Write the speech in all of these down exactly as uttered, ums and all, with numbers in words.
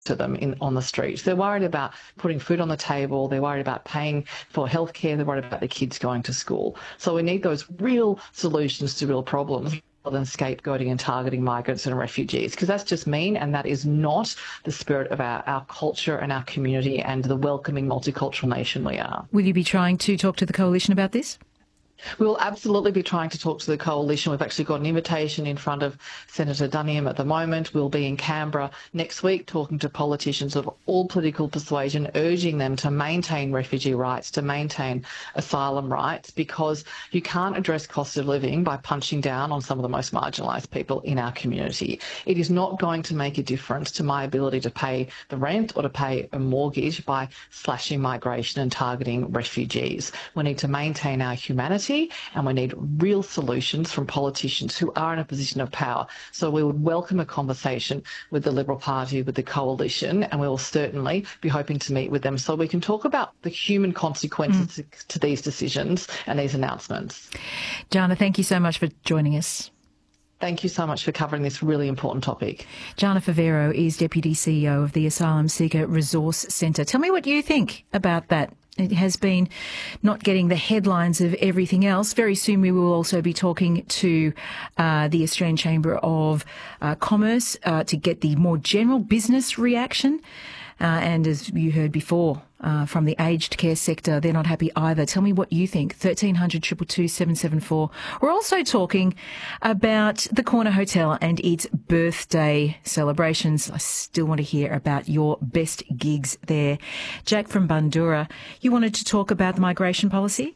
to them in, on the streets. They're worried about putting food on the table. They're worried about paying for healthcare. They're worried about their kids going to school. So we need those real solutions to real problems rather than scapegoating and targeting migrants and refugees, because that's just mean, and that is not the spirit of our, our culture and our community and the welcoming multicultural nation we are. Will you be trying to talk to the Coalition about this? We'll absolutely be trying to talk to the Coalition. We've actually got an invitation in front of Senator Duniam at the moment. We'll be in Canberra next week talking to politicians of all political persuasion, urging them to maintain refugee rights, to maintain asylum rights, because you can't address cost of living by punching down on some of the most marginalised people in our community. It is not going to make a difference to my ability to pay the rent or to pay a mortgage by slashing migration and targeting refugees. We need to maintain our humanity, and we need real solutions from politicians who are in a position of power. So we would welcome a conversation with the Liberal Party, with the Coalition, and we will certainly be hoping to meet with them so we can talk about the human consequences mm. to, to these decisions and these announcements. Jana, thank you so much for joining us. Thank you so much for covering this really important topic. Jana Favero is Deputy C E O of the Asylum Seeker Resource Centre. Tell me what you think about that. It has been not getting the headlines of everything else. Very soon we will also be talking to uh, the Australian Chamber of uh, Commerce uh, to get the more general business reaction. Uh, and as you heard before uh, from the aged care sector, they're not happy either. Tell me what you think. thirteen hundred, two two two, seven seven four. We're also talking about the Corner Hotel and its birthday celebrations. I still want to hear about your best gigs there. Jack from Bundoora, you wanted to talk about the migration policy?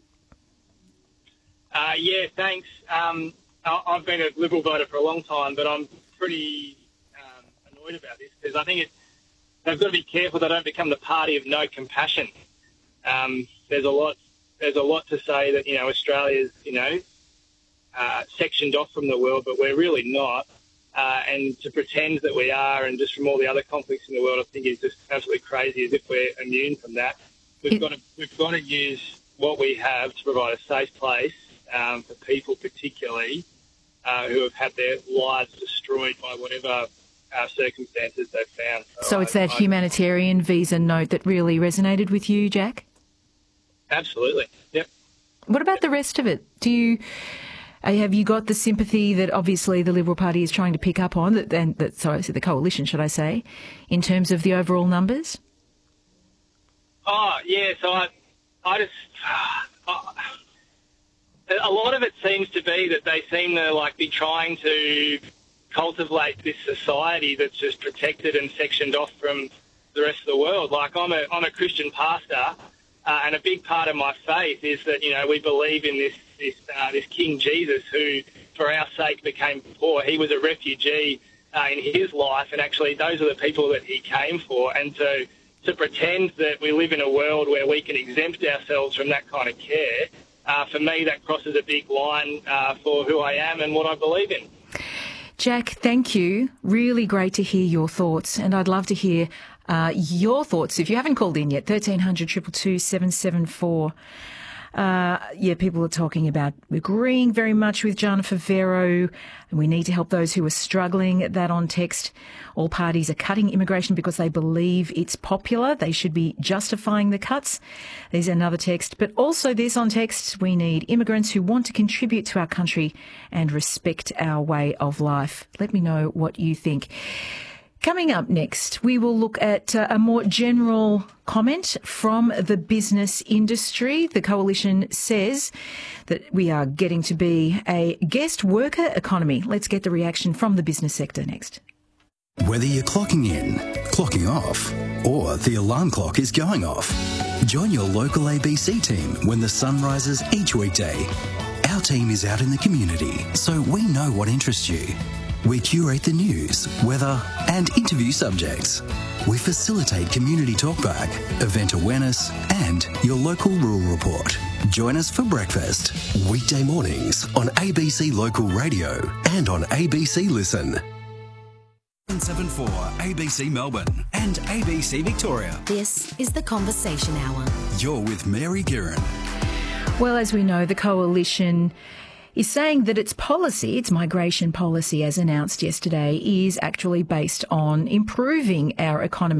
Uh, yeah, thanks. Um, I've been a Liberal voter for a long time, but I'm pretty um, annoyed about this because I think it's they've got to be careful they don't become the party of no compassion. Um, there's a lot. There's a lot to say that you know Australia's you know uh, sectioned off from the world, but we're really not. Uh, and to pretend that we are, and just from all the other conflicts in the world, I think is just absolutely crazy. As if we're immune from that. We've got to we've got to use what we have to provide a safe place um, for people, particularly uh, who have had their lives destroyed by whatever Uh, circumstances they've found. So, so it's I, that I, humanitarian visa note that really resonated with you, Jack? Absolutely, yep. What about yep. the rest of it? Do you have you got the sympathy that obviously the Liberal Party is trying to pick up on, that, and that, sorry, the Coalition, should I say, in terms of the overall numbers? Oh, yeah, so I, I just... Uh, a lot of it seems to be that they seem to like be trying to cultivate this society that's just protected and sectioned off from the rest of the world. Like I'm a I'm a Christian pastor, uh, and a big part of my faith is that you know we believe in this this uh, this King Jesus who, for our sake, became poor. He was a refugee uh, in his life, and actually those are the people that he came for. And to to pretend that we live in a world where we can exempt ourselves from that kind of care, uh, for me that crosses a big line uh, for who I am and what I believe in. Jack, thank you. Really great to hear your thoughts, and I'd love to hear uh, your thoughts. If you haven't called in yet, thirteen hundred, two two two, seven seven four. Uh, yeah, people are talking about agreeing very much with Jana Favero, and we need to help those who are struggling. That on text. All parties are cutting immigration because they believe it's popular. They should be justifying the cuts. There's another text. But also this on text, we need immigrants who want to contribute to our country and respect our way of life. Let me know what you think. Coming up next, we will look at uh, a more general comment from the business industry. The Coalition says that we are getting to be a guest worker economy. Let's get the reaction from the business sector next. Whether you're clocking in, clocking off, or the alarm clock is going off, join your local A B C team when the sun rises each weekday. Our team is out in the community, so we know what interests you. We curate the news, weather, and interview subjects. We facilitate community talkback, event awareness, and your local rural report. Join us for breakfast, weekday mornings on A B C Local Radio and on A B C Listen. seven seven four A B C Melbourne and A B C Victoria. This is the Conversation Hour. You're with Mary Guerin. Well, as we know, the Coalition is saying that its policy, its migration policy as announced yesterday, is actually based on improving our economy.